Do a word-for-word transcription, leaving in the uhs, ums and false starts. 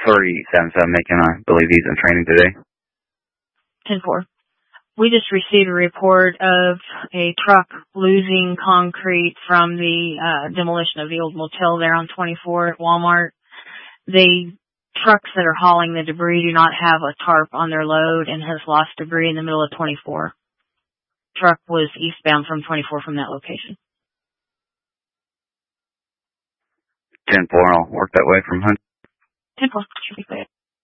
three seven seven Macon, I believe he's in training today. ten four. We just received a report of a truck losing concrete from the uh, demolition of the old motel there on twenty-four at Walmart. The trucks that are hauling the debris do not have a tarp on their load and has lost debris in the middle of twenty-four. Truck was eastbound from twenty-four from that location. ten four, I'll work that way from Hunt. ten four, should be clear.